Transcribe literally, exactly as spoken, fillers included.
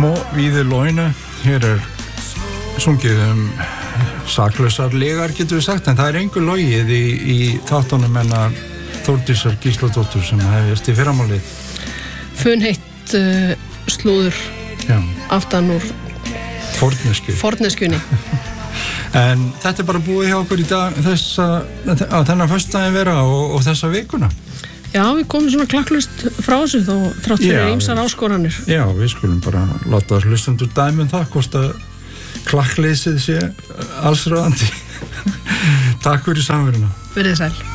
Små víði loina, hér er sungið um saklausar legar, getur við sagt, en það er engu logið í, í þáttunum hennar Þórdísar Gísladóttur sem hefjast í fyrramálið. Funheitt uh, slúður Já. Aftan úr Forneskju. Forneskjunni. En þetta er bara búið hjá okkur í dag, þessa, á þennan föstudaginn vera og, og þessa vikuna. Já, við komum svona klakklaust frá þessu þó þrátt fyrir ýmsar áskoranir. Já, við skulum bara láta hlustendur dæmi um það, hvort að klakkleysið sé allsráðandi. Takk fyrir samveruna. Verið sæl.